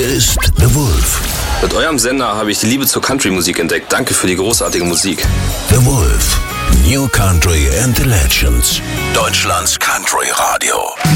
Hier ist The Wolf. Mit eurem Sender habe ich die Liebe zur Country-Musik entdeckt. Danke für die großartige Musik. The Wolf. New Country and the Legends. Deutschlands Country Radio.